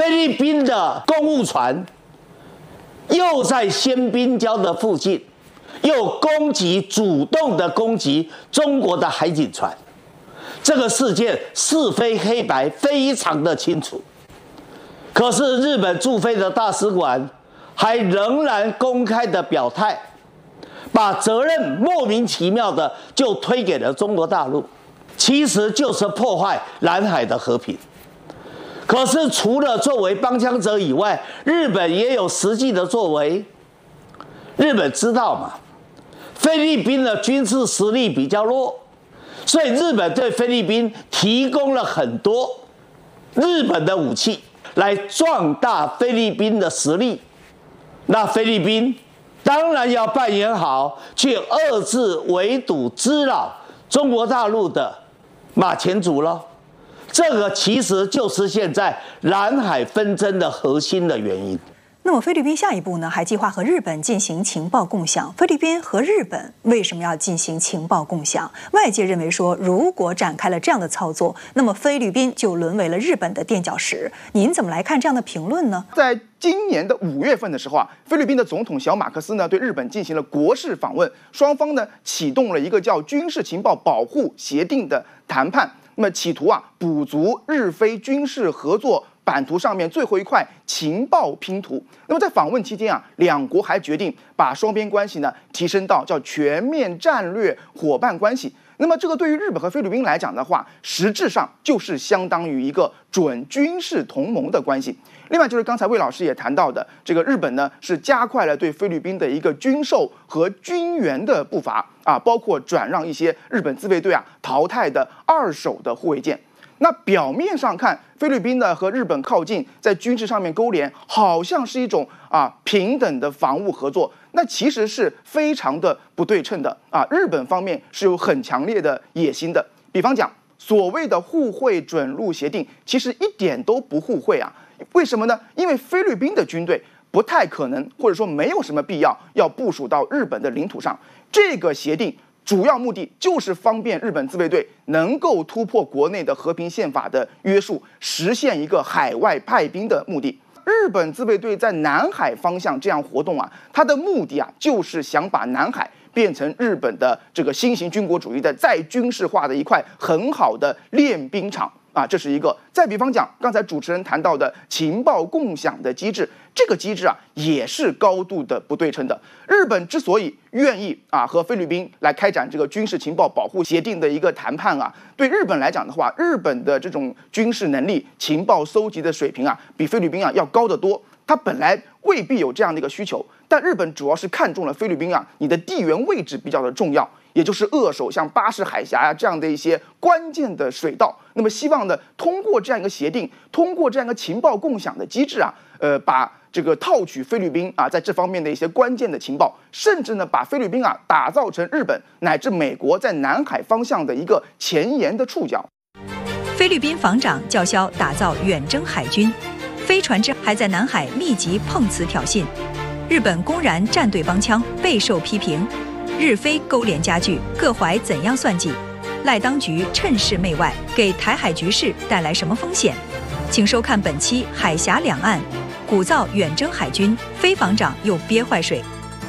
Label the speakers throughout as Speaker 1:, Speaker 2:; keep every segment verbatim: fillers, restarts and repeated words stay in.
Speaker 1: 菲律宾的公务船又在仙宾礁的附近，又攻击，主动的攻击中国的海警船。这个事件是非黑白非常的清楚。可是日本驻菲的大使馆还仍然公开的表态，把责任莫名其妙的就推给了中国大陆，其实就是破坏南海的和平。可是除了作为帮腔者以外，日本也有实际的作为。日本知道嘛，菲律宾的军事实力比较弱，所以日本对菲律宾提供了很多日本的武器，来壮大菲律宾的实力。那菲律宾当然要扮演好去遏制、围堵、滋扰中国大陆的马前卒了。这个其实就是现在南海纷争的核心的原因。
Speaker 2: 那么菲律宾下一步呢，还计划和日本进行情报共享。菲律宾和日本为什么要进行情报共享？外界认为说，如果展开了这样的操作，那么菲律宾就沦为了日本的垫脚石。您怎么来看这样的评论呢？
Speaker 3: 在今年的五月份的时候啊，菲律宾的总统小马克思呢对日本进行了国事访问，双方呢启动了一个叫军事情报保护协定的谈判。那么企图啊补足日菲军事合作版图上面最后一块情报拼图。那么在访问期间啊，两国还决定把双边关系呢提升到叫全面战略伙伴关系。那么这个对于日本和菲律宾来讲的话，实质上就是相当于一个准军事同盟的关系。另外就是刚才魏老师也谈到的，这个日本呢是加快了对菲律宾的一个军售和军援的步伐啊，包括转让一些日本自卫队啊淘汰的二手的护卫舰。那表面上看，菲律宾呢和日本靠近，在军事上面勾连，好像是一种啊平等的防务合作，那其实是非常的不对称的啊。日本方面是有很强烈的野心的，比方讲所谓的互惠准入协定，其实一点都不互惠啊。为什么呢？因为菲律宾的军队不太可能，或者说没有什么必要要部署到日本的领土上。这个协定主要目的就是方便日本自卫队能够突破国内的和平宪法的约束，实现一个海外派兵的目的。日本自卫队在南海方向这样活动啊，它的目的啊，就是想把南海变成日本的这个新型军国主义的再军事化的一块很好的练兵场啊，这是一个。再比方讲，刚才主持人谈到的情报共享的机制，这个机制啊也是高度的不对称的。日本之所以愿意啊和菲律宾来开展这个军事情报保护协定的一个谈判啊，对日本来讲的话，日本的这种军事能力、情报搜集的水平啊，比菲律宾啊要高得多。它本来未必有这样的一个需求，但日本主要是看中了菲律宾啊，你的地缘位置比较的重要，也就是扼守像巴士海峡呀、啊、这样的一些关键的水道。那么希望呢，通过这样一个协定，通过这样一个情报共享的机制啊，呃，把这个套取菲律宾啊在这方面的一些关键的情报，甚至呢把菲律宾啊打造成日本乃至美国在南海方向的一个前沿的触角。
Speaker 2: 菲律宾防长叫嚣打造远征海军，飞船只还在南海密集碰瓷挑衅，日本公然站队帮腔，备受批评。日菲勾连加剧，各怀怎样算计？赖当局趁势媚外，给台海局势带来什么风险？请收看本期《海峡两岸》，鼓噪远征海军，菲防长又憋坏水。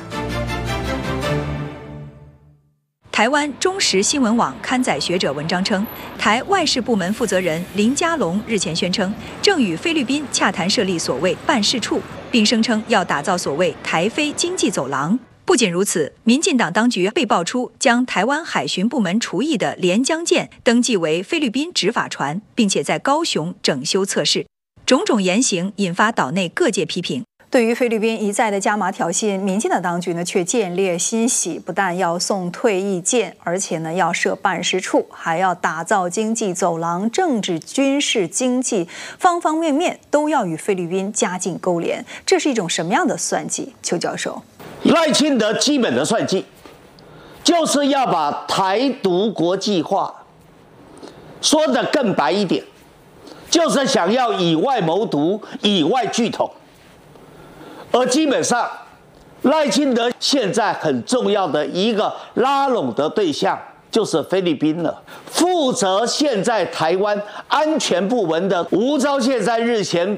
Speaker 2: 台湾中时新闻网刊载学者文章称，台外事部门负责人林佳龙日前宣称，正与菲律宾洽谈设立所谓办事处，并声称要打造所谓台菲经济走廊。不仅如此，民进党当局被爆出将台湾海巡部门除役的连江舰登记为菲律宾执法船，并且在高雄整修测试，种种言行引发岛内各界批评。对于菲律宾一再的加码挑衅，民进党当局呢却见猎欣喜，不但要送退役舰，而且呢要设办事处，还要打造经济走廊，政治、军事、经济方方面面都要与菲律宾加紧勾连。这是一种什么样的算计？邱教授，
Speaker 1: 赖清德基本的算计就是要把台独国际化，说得更白一点，就是想要以外谋独，以外拒统。而基本上，赖清德现在很重要的一个拉拢的对象就是菲律宾了。负责现在台湾安全部门的吴钊燮在日前